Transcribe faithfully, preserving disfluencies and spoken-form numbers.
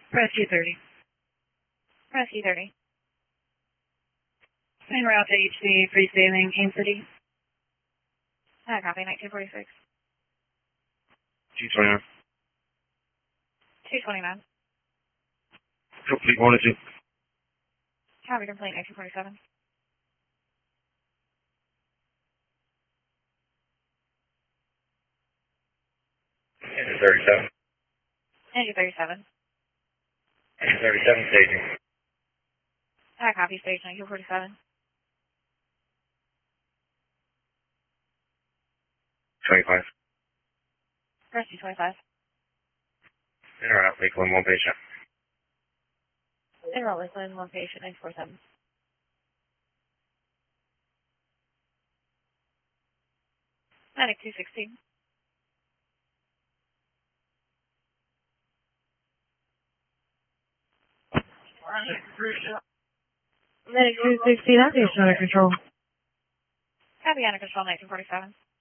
Rescue thirty. Rescue thirty. En route to H C, free sailing, King City. Uh, copy, nineteen forty-six. two twenty-nine. two twenty-nine. Complete one two. Copy, complete, nineteen forty-seven. Engine thirty-seven. Engine thirty-seven. Engine thirty-seven staging. Uh, copy, stage nineteen forty-seven. twenty-five. Rescue twenty-five. In or out, Lakeland, one patient. Enroll Lakeland, one patient, nineteen forty-seven. Medic two sixteen. Medic two sixteen, that patient under control. Copy, under control, nineteen forty-seven.